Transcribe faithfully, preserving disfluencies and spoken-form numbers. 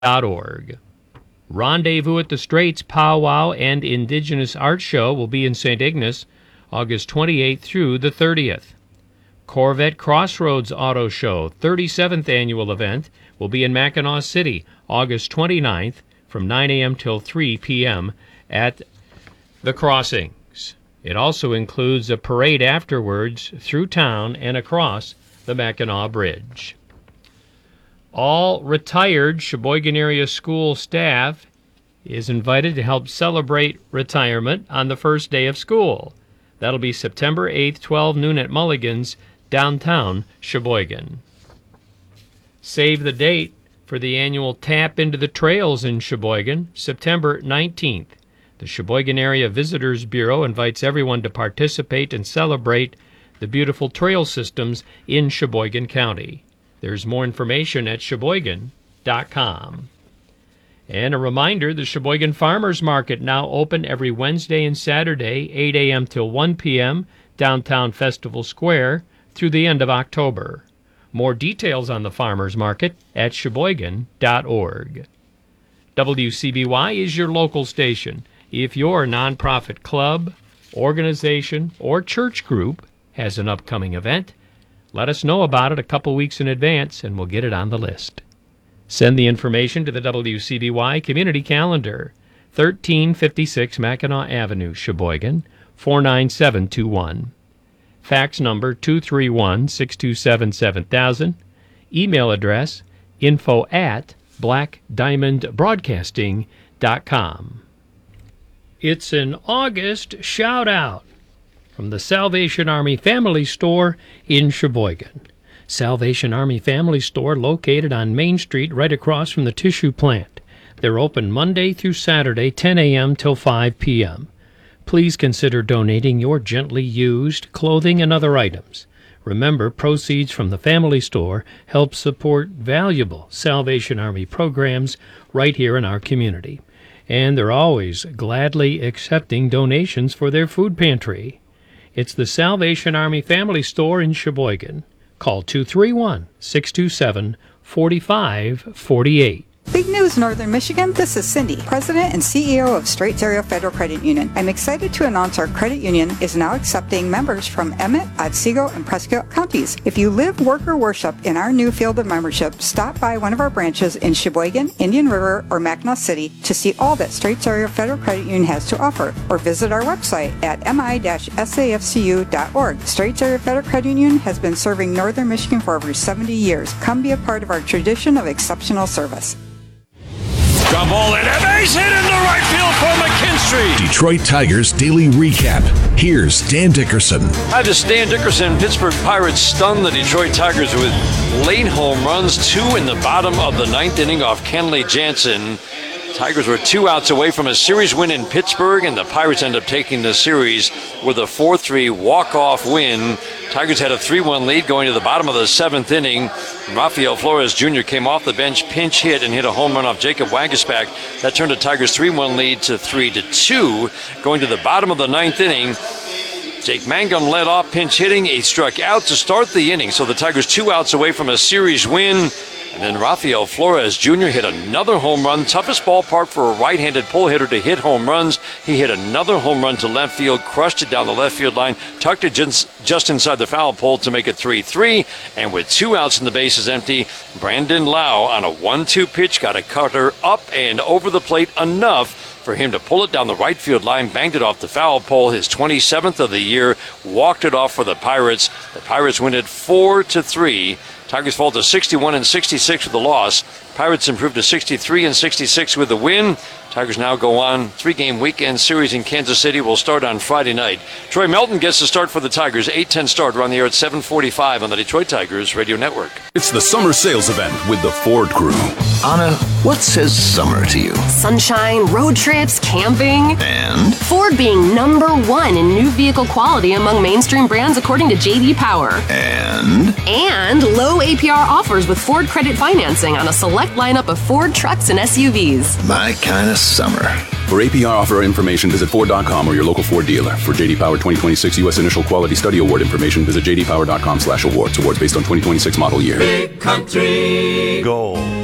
dot org. Rendezvous at the Straits Powwow and Indigenous Art Show will be in Saint Ignace August twenty-eighth through the thirtieth. Corvette Crossroads Auto Show, thirty-seventh annual event, will be in Mackinaw City August twenty-ninth from nine a.m. till three p.m. at The Crossings. It also includes a parade afterwards through town and across the Mackinac Bridge. All retired Sheboygan area school staff is invited to help celebrate retirement on the first day of school. That'll be September eighth, twelve noon at Mulligan's, downtown Sheboygan. Save the date for the annual Tap into the Trails in Sheboygan, September nineteenth. The Sheboygan Area Visitors Bureau invites everyone to participate and celebrate the beautiful trail systems in Sheboygan County. There's more information at sheboygan dot com. And a reminder, the Sheboygan Farmers Market now open every Wednesday and Saturday, eight a.m. till one p.m., downtown Festival Square, through the end of October. More details on the Farmers Market at sheboygan dot org. W C B Y is your local station. If your nonprofit club, organization, or church group has an upcoming event, let us know about it a couple weeks in advance, and we'll get it on the list. Send the information to the W C B Y Community Calendar, thirteen fifty-six Mackinac Avenue, Sheboygan, four nine seven two one. Fax number two three one, six two seven, seven thousand. Email address info at black diamond broadcasting dot com. It's an August shout-out from the Salvation Army Family Store in Sheboygan. Salvation Army Family Store located on Main Street right across from the tissue plant. They're open Monday through Saturday, ten a.m. till five p.m. Please consider donating your gently used clothing and other items. Remember, proceeds from the Family Store help support valuable Salvation Army programs right here in our community. And they're always gladly accepting donations for their food pantry. It's the Salvation Army Family Store in Sheboygan. Call two three one, six two seven, four five four eight. Big news, Northern Michigan. This is Cindy, President and C E O of Straits Area Federal Credit Union. I'm excited to announce our credit union is now accepting members from Emmett, Otsego, and Prescott counties. If you live, work, or worship in our new field of membership, stop by one of our branches in Sheboygan, Indian River, or Mackinac City to see all that Straits Area Federal Credit Union has to offer, or visit our website at m i dash s a f c u dot org. Straits Area Federal Credit Union has been serving Northern Michigan for over seventy years. Come be a part of our tradition of exceptional service. Ground ball and a base hit into right field for McKinstry. Detroit Tigers Daily Recap. Here's Dan Dickerson. Hi, this is Dan Dickerson. Pittsburgh Pirates stunned the Detroit Tigers with late home runs, two in the bottom of the ninth inning off Kenley Jansen. Tigers were two outs away from a series win in Pittsburgh, and the Pirates end up taking the series with a four three walk-off win. Tigers had a three one lead going to the bottom of the seventh inning. Rafael Flores Junior came off the bench, pinch hit, and hit a home run off Jacob Waguespack. That turned the Tigers' three one lead to three to two. Going to the bottom of the ninth inning, Jake Mangum led off pinch hitting. He struck out to start the inning, so the Tigers two outs away from a series win. And then Rafael Flores Junior hit another home run. Toughest ballpark for a right-handed pull hitter to hit home runs. He hit another home run to left field, crushed it down the left field line, tucked it just inside the foul pole to make it three three. And with two outs and the bases empty, Brandon Lau on a one two pitch got a cutter up and over the plate enough for him to pull it down the right field line, banged it off the foul pole, his twenty-seventh of the year, walked it off for the Pirates. The Pirates win it four to three. Tigers fall to sixty-one and sixty-six with the loss. Pirates improved to sixty-three and sixty-six with the win. Tigers now go on. Three-game weekend series in Kansas City will start on Friday night. Troy Melton gets the start for the Tigers. eight ten start. We're on the air at seven forty-five on the Detroit Tigers Radio Network. It's the summer sales event with the Ford Crew. Anna, what says summer to you? Sunshine, road trips, camping. And? Ford being number one in new vehicle quality among mainstream brands according to J D Power. And? And low A P R offers with Ford Credit Financing on a select lineup of Ford trucks and S U Vs. My kind of summer. For A P R offer information, visit Ford dot com or your local Ford dealer. For J D Power twenty twenty-six U S Initial Quality Study Award information, visit j d power dot com slash awards. Awards based on twenty twenty-six model year. Big Country Gold.